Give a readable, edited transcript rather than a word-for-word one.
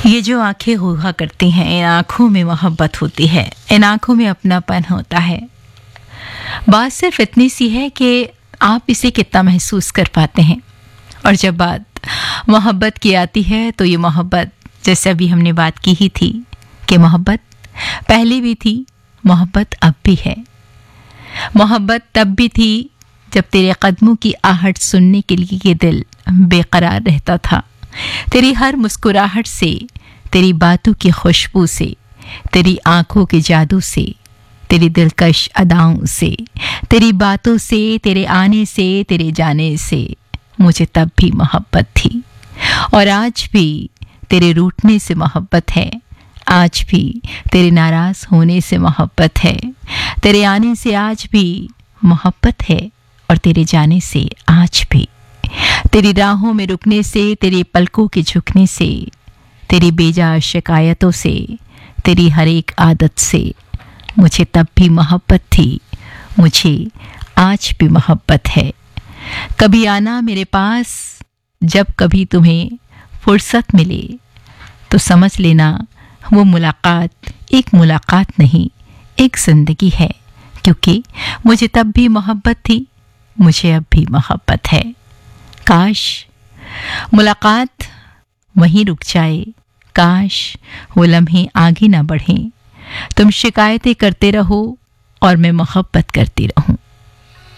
ये जो आंखें हुआ करती हैं, इन आंखों में मोहब्बत होती है, इन आंखों में अपनापन होता है। बात सिर्फ इतनी सी है कि आप इसे कितना महसूस कर पाते हैं। और जब बात मोहब्बत की आती है तो ये मोहब्बत, जैसे अभी हमने बात की ही थी कि मोहब्बत पहले भी थी, मोहब्बत अब भी है। मोहब्बत तब भी थी जब तेरे कदमों की आहट सुनने के लिए ये दिल बेकरार रहता था। तेरी हर मुस्कुराहट से, तेरी बातों की खुशबू से, तेरी आंखों के जादू से, तेरी दिलकश अदाओं से, तेरी बातों से, तेरे आने से, तेरे जाने से मुझे तब भी मोहब्बत थी। और आज भी तेरे रूठने से मोहब्बत है, आज भी तेरे नाराज होने से मोहब्बत है, तेरे आने से आज भी मोहब्बत है, और तेरे जाने से आज भी। तेरी राहों में रुकने से, तेरे पलकों के झुकने से, तेरी बेजा शिकायतों से, तेरी हर एक आदत से मुझे तब भी मोहब्बत थी, मुझे आज भी मोहब्बत है। कभी आना मेरे पास, जब कभी तुम्हें फुर्सत मिले, तो समझ लेना वो मुलाकात एक मुलाकात नहीं, एक जिंदगी है। क्योंकि मुझे तब भी मोहब्बत थी, मुझे अब भी मोहब्बत है। काश मुलाकात वहीं रुक जाए, काश वो लम्हे आगे ना बढ़ें। तुम शिकायतें करते रहो और मैं मोहब्बत करती रहूं।